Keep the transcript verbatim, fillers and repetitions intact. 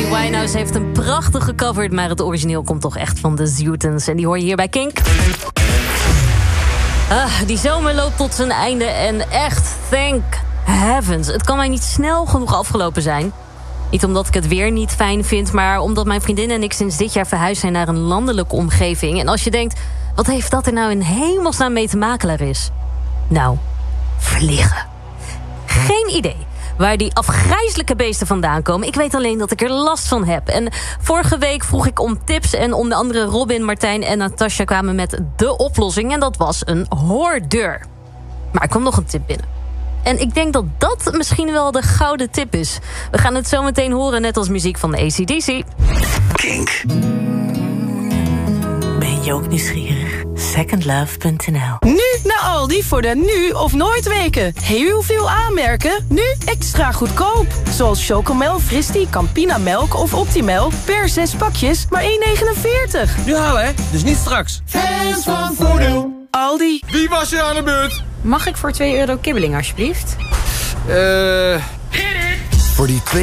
Winehouse heeft een prachtig gecoverd, maar het origineel komt toch echt van de Zutens. En die hoor je hier bij Kink. Ah, die zomer loopt tot zijn einde en echt, thank heavens. Het kan mij niet snel genoeg afgelopen zijn. Niet omdat ik het weer niet fijn vind, maar omdat mijn vriendin en ik sinds dit jaar verhuisd zijn naar een landelijke omgeving. En als je denkt, wat heeft dat er nou in hemelsnaam mee te maken, Laris? Nou, vliegen. Geen idee waar die afgrijzelijke beesten vandaan komen. Ik weet alleen dat ik er last van heb. En vorige week vroeg ik om tips en onder andere Robin, Martijn en Natasja kwamen met de oplossing. En dat was een hoordeur. Maar er kwam nog een tip binnen. En ik denk dat dat misschien wel de gouden tip is. We gaan het zo meteen horen, net als muziek van de A C D C. Kink. Ben je ook nieuwsgierig? second love punt n l. Nu naar Aldi voor de nu of nooit weken. Heel veel aanmerken, nu extra goedkoop. Zoals Chocomel, Fristie, Campina Melk of Optimelk per zes pakjes maar één negenenveertig. Nu halen, hè? Dus niet straks. Fans van Voordeel. Aldi. Wie was er aan de beurt? Mag ik voor twee euro kibbeling, alsjeblieft? Eh... Voor die twee